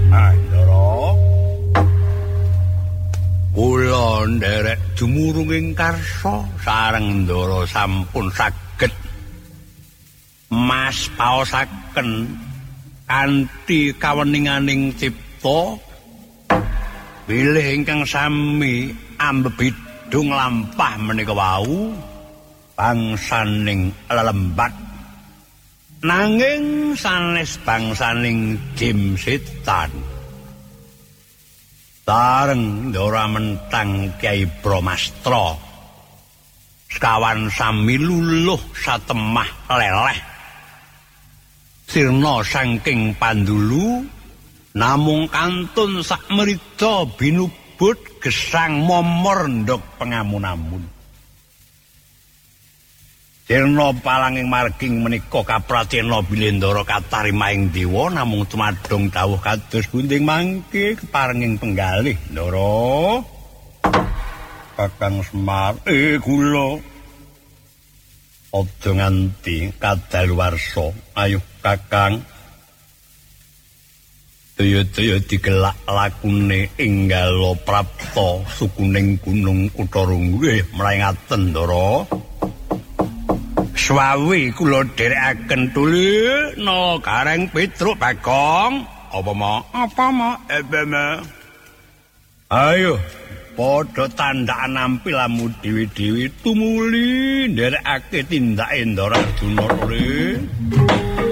Ndara. Kula nderek dumurung ing karsa sareng Ndara sampun saged mas paosaken kanthi kaweninganing cipta bilih ingkang sami ambebidung lampah menika wau bangsaning lelembat nanging sanes bangsaning jim setan sareng Ndara mentang Kyai Bramastra sekawan sami luluh satemah leleh sirna saking pandulu namung kantun sak merita binubut gesang momor ndok pengamun-amun sirna palanging marging menika kapracena bilih Ndara katarimaing dewa namung tumadhong dawuh kados gunting mangke keparenging penggalih Ndara Kakang Semar kula aja nganti kadaluwarsa ayo Kakang daya-daya digelak lakune Enggala Prapta sukuning Gunung Kutarunggu mlaingaten Ndara Swawi kula dherekaken tuli no Gareng Petruk Bagong. Apa ma? Ayo, padha tandhakan nampilamu dewi-dewi tumuli nderekake tindake Ndara Arjuna tuli.